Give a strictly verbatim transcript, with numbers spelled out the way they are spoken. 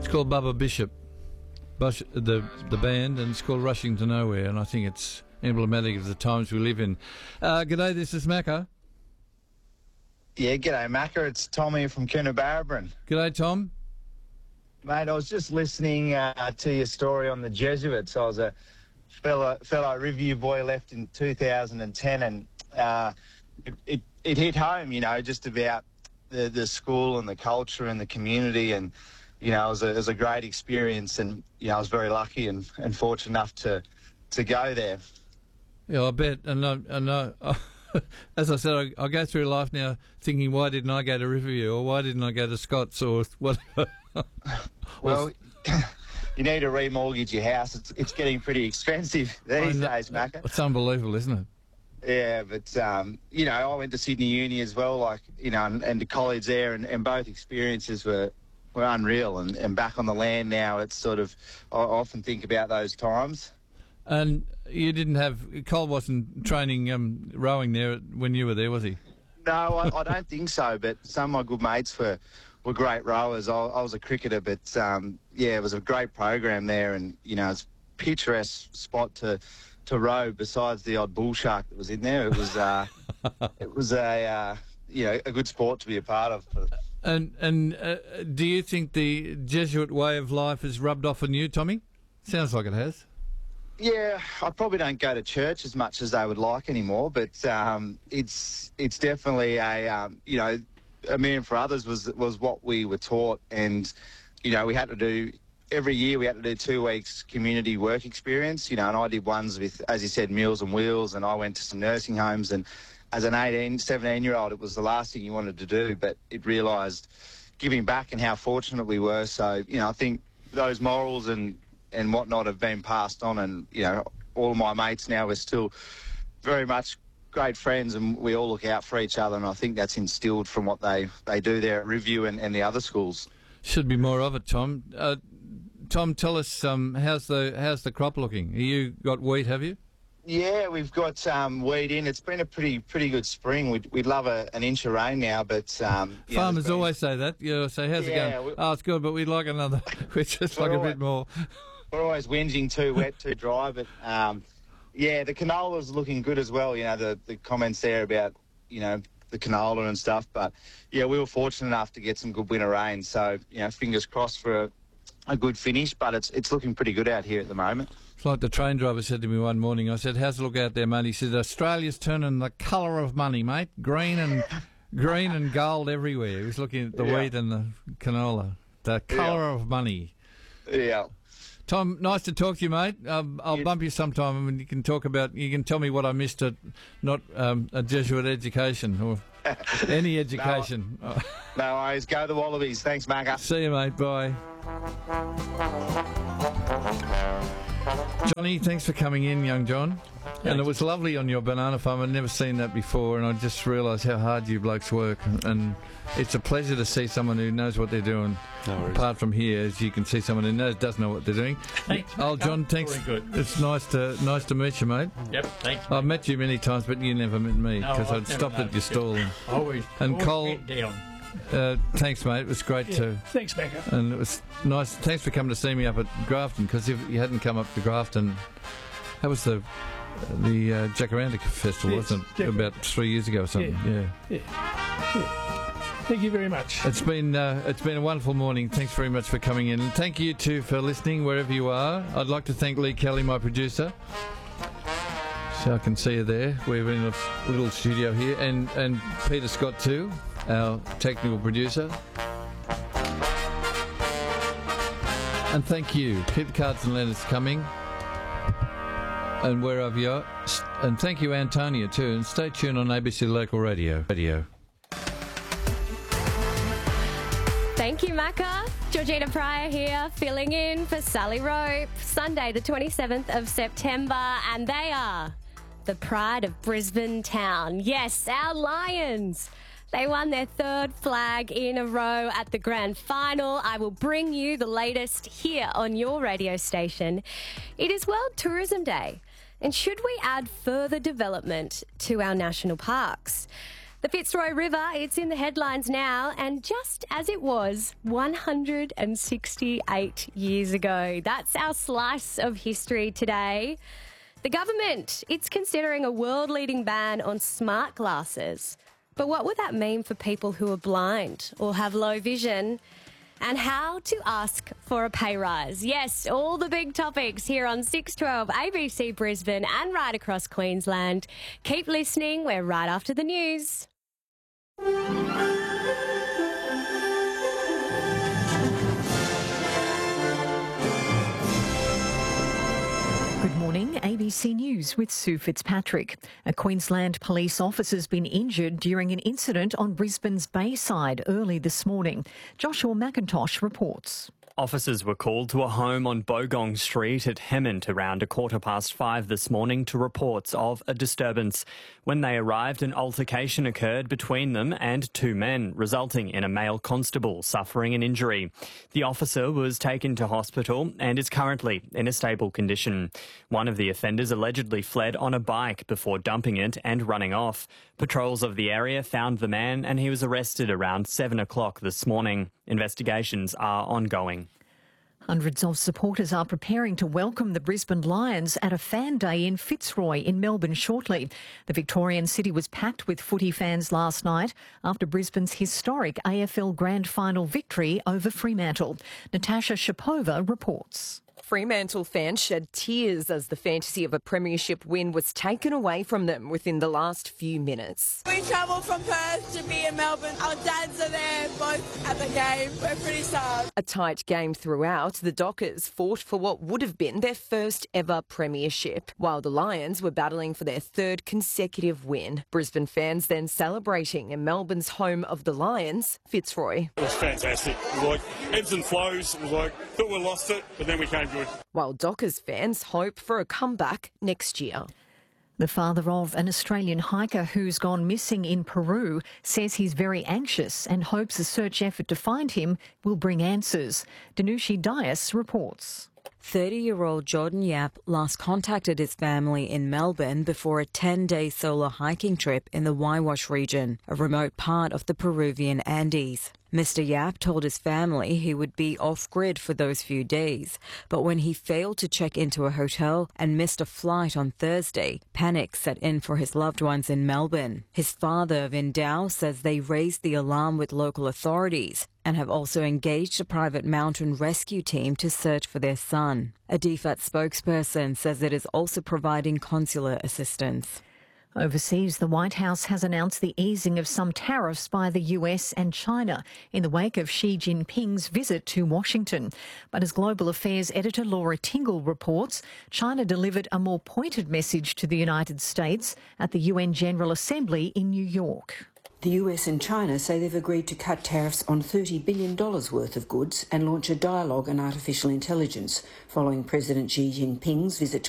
called Bubba Bishop, Bush, the the band, and it's called Rushing to Nowhere, and I think it's emblematic of the times we live in. Uh, g'day, this is Macca. Yeah, g'day, Macca. It's Tommy from Coonabarabran. G'day, Tom. Mate, I was just listening uh, to your story on the Jesuits. I was a fellow, fellow review boy, left in two thousand ten, and uh, it, it, it hit home, you know, just about the, the school and the culture and the community, and, you know, it was a, it was a great experience, and, you know, I was very lucky and, and fortunate enough to, to go there. Yeah, I bet. And I, and I, as I said, I, I go through life now thinking, why didn't I go to Riverview, or why didn't I go to Scott's, or whatever? Well, you need to remortgage your house. It's it's getting pretty expensive these days, Macca. It's unbelievable, isn't it? Yeah, but, um, you know, I went to Sydney Uni as well, like, you know, and, and to college there, and, and both experiences were, were unreal. And, and back on the land now, it's sort of, I often think about those times. And you didn't have, Cole wasn't training um, rowing there when you were there, was he? No, I, I don't think so, but some of my good mates were, were great rowers. I, I was a cricketer, but, um, yeah, it was a great program there, and, you know, it's a picturesque spot to to row besides the odd bull shark that was in there. It was, uh, it was a, uh, you know, a good sport to be a part of. And, and uh, do you think the Jesuit way of life has rubbed off on you, Tommy? Sounds like it has. Yeah, I probably don't go to church as much as they would like anymore, but um, it's it's definitely a, um, you know, a million for others was was what we were taught, and, you know, we had to do, every year we had to do two weeks community work experience, you know, and I did ones with, as you said, Meals on Wheels, and I went to some nursing homes, and as an eighteen, seventeen-year-old, it was the last thing you wanted to do, but it realised giving back and how fortunate we were. So, you know, I think those morals and and whatnot have been passed on, and, you know, all of my mates now, we're still very much great friends, and we all look out for each other, and I think that's instilled from what they, they do there at Review and, and the other schools. Should be more of it, Tom. Uh, Tom, tell us, um, how's the how's the crop looking? You got wheat, have you? Yeah, we've got um, wheat in. It's been a pretty pretty good spring. We'd, we'd love a, an inch of rain now, but... Um, Farmers been... always say that. You know, say, how's yeah, it going? We... Oh, it's good, but we'd like another. We'd just like always... a bit more. We're always whinging, too wet, too dry, but um, yeah, the canola's looking good as well. You know, the, the comments there about, you know, the canola and stuff, but yeah, we were fortunate enough to get some good winter rain, so, you know, fingers crossed for a, a good finish, but it's it's looking pretty good out here at the moment. It's like the train driver said to me one morning. I said, how's it look out there, mate? He said, Australia's turning the colour of money, mate. Green and green and gold everywhere. He was looking at the yeah. wheat and the canola. The colour yeah. of money. Yeah. Tom, nice to talk to you, mate. Um, I'll you, bump you sometime, and you can talk about. You can tell me what I missed at not um, a Jesuit education or any education. no, no worries. Go the Wallabies. Thanks, Macca. See you, mate. Bye. Johnny, thanks for coming in, young John. And it was lovely on your banana farm. I'd never seen that before, and I just realised how hard you blokes work. And it's a pleasure to see someone who knows what they're doing. No worries. Apart from here, as you can see someone who knows doesn't know what they're doing. Thanks. Oh, John, thanks. Very good. It's nice to nice to meet you, mate. Yep, thanks. I've met you many times, but you never met me No, because I've I'd never stopped at known your stall. you. Always. And always Cole- went down. Uh, thanks, mate. It was great Yeah, to. thanks, Macca. And it was nice. Thanks for coming to see me up at Grafton, because if you hadn't come up to Grafton, that was the the uh, Jacaranda Festival, Yes, wasn't it? Jacar- About three years ago or something. Yeah. Yeah. yeah. Thank you very much. It's been uh, it's been a wonderful morning. Thanks very much for coming in, and thank you too for listening wherever you are. I'd like to thank Lee Kelly, my producer. So I can see you there. We're in a little studio here, and and Peter Scott too, our technical producer. And thank you. Keep the cards and letters coming. And wherever you are. And thank you, Antonia, too. And stay tuned on A B C Local Radio. Radio. Thank you, Macca. Georgina Pryor here, filling in for Sally Rope. Sunday, the twenty-seventh of September, and they are the pride of Brisbane town. Yes, our Lions. They won their third flag in a row at the grand final. I will bring you the latest here on your radio station. It is World Tourism Day, and should we add further development to our national parks? The Fitzroy River, it's in the headlines now, and just as it was one hundred sixty-eight years ago. That's our slice of history today. The government, it's considering a world-leading ban on smart glasses. But what would that mean for people who are blind or have low vision? And how to ask for a pay rise. Yes, all the big topics here on six twelve A B C Brisbane and right across Queensland. Keep listening. We're right after the news. Good morning, A B C News with Sue Fitzpatrick. A Queensland police officer's been injured during an incident on Brisbane's Bayside early this morning. Joshua McIntosh reports. Officers were called to a home on Bogong Street at Hemmant around a quarter past five this morning to reports of a disturbance. When they arrived, an altercation occurred between them and two men, resulting in a male constable suffering an injury. The officer was taken to hospital and is currently in a stable condition. One of the offenders allegedly fled on a bike before dumping it and running off. Patrols of the area found the man and he was arrested around seven o'clock this morning. Investigations are ongoing. Hundreds of supporters are preparing to welcome the Brisbane Lions at a fan day in Fitzroy in Melbourne shortly. The Victorian city was packed with footy fans last night after Brisbane's historic A F L Grand Final victory over Fremantle. Natasha Shapova reports. Fremantle fans shed tears as the fantasy of a premiership win was taken away from them within the last few minutes. We travelled from Perth to be in Melbourne. Our dads are there, both at the game. We're pretty sad. A tight game throughout, the Dockers fought for what would have been their first ever premiership, while the Lions were battling for their third consecutive win. Brisbane fans then celebrating in Melbourne's home of the Lions, Fitzroy. It was fantastic. It was like ebbs and flows. It was like, thought we lost it, but then we came good. While Dockers fans hope for a comeback next year. The father of an Australian hiker who's gone missing in Peru says he's very anxious and hopes a search effort to find him will bring answers. Danushi Dias reports. thirty-year-old Jordan Yap last contacted his family in Melbourne before a ten-day solo hiking trip in the Waiwash region, a remote part of the Peruvian Andes. Mister Yap told his family he would be off-grid for those few days, but when he failed to check into a hotel and missed a flight on Thursday, panic set in for his loved ones in Melbourne. His father, Vindao, says they raised the alarm with local authorities and have also engaged a private mountain rescue team to search for their son. A D F A T spokesperson says it is also providing consular assistance. Overseas, the White House has announced the easing of some tariffs by the U S and China in the wake of Xi Jinping's visit to Washington. But as Global Affairs editor Laura Tingle reports, China delivered a more pointed message to the United States at the U N General Assembly in New York. The U S and China say they've agreed to cut tariffs on thirty billion dollars worth of goods and launch a dialogue on artificial intelligence following President Xi Jinping's visit to